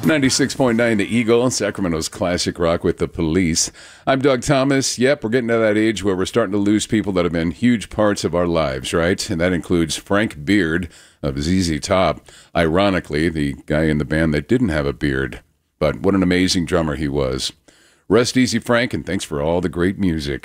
96.9 The Eagle, Sacramento's classic rock with The Police. I'm Doug Thomas. Yep, we're getting to that age where we're starting to lose people that have been huge parts of our lives, right? And that includes Frank Beard of ZZ Top. Ironically, the guy in the band that didn't have a beard. But what an amazing drummer he was. Rest easy, Frank, and thanks for all the great music.